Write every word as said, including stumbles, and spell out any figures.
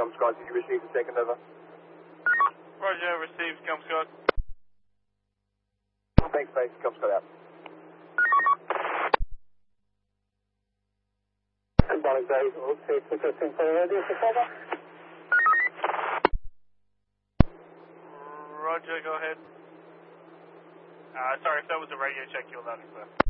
Com Scott, did you receive the second over? Roger, received, Com Scott. Thanks, mate. Com Scott out. Symbolic Dave, okay, suggesting for radio for cover. Roger, go ahead. Uh, sorry, if that was a radio check, you're loud and clear.